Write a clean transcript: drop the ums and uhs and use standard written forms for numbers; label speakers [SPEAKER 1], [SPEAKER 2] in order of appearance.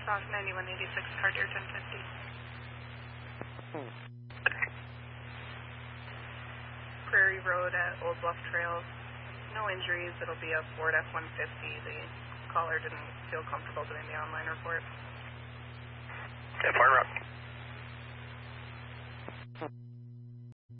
[SPEAKER 1] South 9186, car deer 1050. Prairie Road at Old Bluff Trail. No injuries. It'll be a Ford F-150. The caller didn't feel comfortable doing the online report.
[SPEAKER 2] 10 Fire Rock.